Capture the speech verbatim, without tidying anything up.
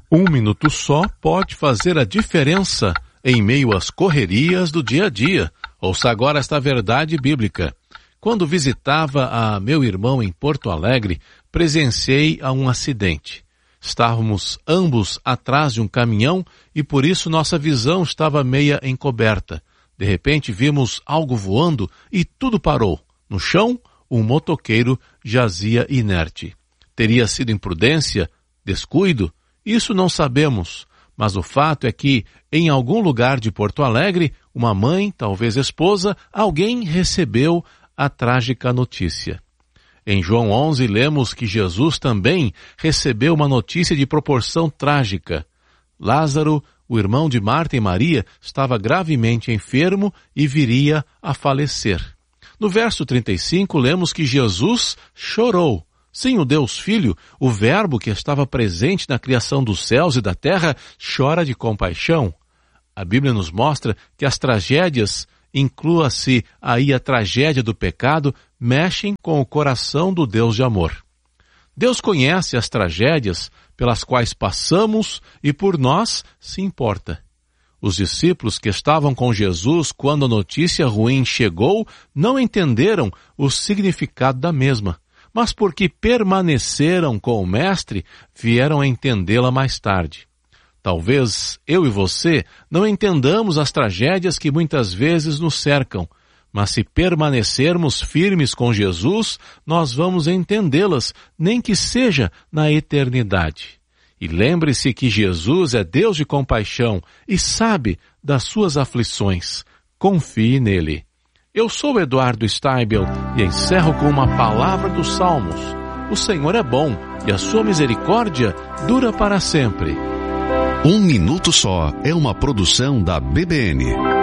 Um minuto só pode fazer a diferença em meio às correrias do dia a dia. Ouça agora esta verdade bíblica. Quando visitava a meu irmão em Porto Alegre, presenciei a um acidente. Estávamos ambos atrás de um caminhão e por isso nossa visão estava meia encoberta. De repente vimos algo voando e tudo parou. No chão, um motoqueiro jazia inerte. Teria sido imprudência? Descuido? Isso não sabemos, mas o fato é que, em algum lugar de Porto Alegre, uma mãe, talvez esposa, alguém recebeu a trágica notícia. Em João onze, lemos que Jesus também recebeu uma notícia de proporção trágica. Lázaro, o irmão de Marta e Maria, estava gravemente enfermo e viria a falecer. No verso trinta e cinco, lemos que Jesus chorou. Sim, o Deus Filho, o Verbo que estava presente na criação dos céus e da terra, chora de compaixão. A Bíblia nos mostra que as tragédias, inclua-se aí a tragédia do pecado, mexem com o coração do Deus de amor. Deus conhece as tragédias pelas quais passamos e por nós se importa. Os discípulos que estavam com Jesus quando a notícia ruim chegou não entenderam o significado da mesma. Mas porque permaneceram com o Mestre, vieram a entendê-la mais tarde. Talvez eu e você não entendamos as tragédias que muitas vezes nos cercam, mas se permanecermos firmes com Jesus, nós vamos entendê-las, nem que seja na eternidade. E lembre-se que Jesus é Deus de compaixão e sabe das suas aflições. Confie nele. Eu sou Eduardo Steibel e encerro com uma palavra dos Salmos. O Senhor é bom e a sua misericórdia dura para sempre. Um Minuto Só é uma produção da B B N.